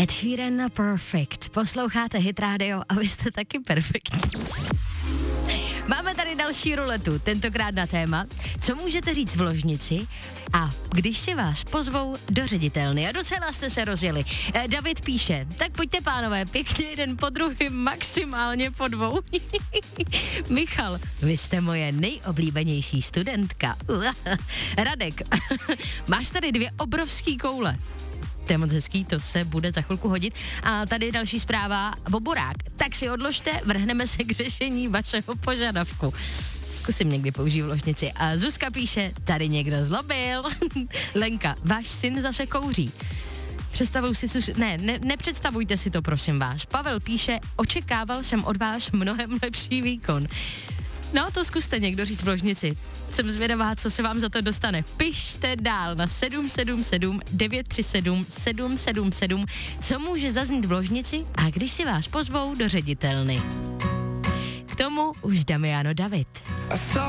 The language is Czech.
Ed Sheeran Perfect. Posloucháte Hit Radio a vy jste taky perfektní. Máme tady další ruletu, tentokrát na téma, co můžete říct v ložnici a když si vás pozvou do ředitelny. A docela jste se rozjeli. David píše, tak pojďte pánové, pěkně jeden po druhým, maximálně po dvou. Michal, vy jste moje nejoblíbenější studentka. Radek, máš tady 2 obrovský koule. To je moc hezký, to se bude za chvilku hodit. A tady je další zpráva, Boborák. Tak si odložte, vrhneme se k řešení vašeho požadavku. Zkusím někdy použít v ložnici. A Zuzka píše, tady někdo zlobil. Lenka, váš syn zase kouří. Nepředstavujte si to, prosím vás. Pavel píše, očekával jsem od vás mnohem lepší výkon. No, to zkuste někdo říct v ložnici. Jsem zvědavá, co se vám za to dostane. Pište dál na 777 937 777, co může zaznít v ložnici a když si vás pozvou do ředitelny. K tomu už Damiano David.